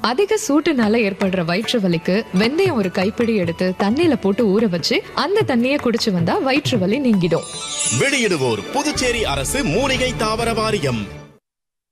அதிக சூட்டுனால ஏற்படுற வயிற்று வலிக்கு வெந்தயம் ஒரு கைப்பிடி எடுத்து தண்ணியில போட்டு ஊற வச்சு அந்த தண்ணியை குடிச்சு வந்தா வயிற்று வலி நீங்கிடும். வெளியிடுவோர் புதுச்சேரி அரசு மூலிகை தாவர வாரியம்.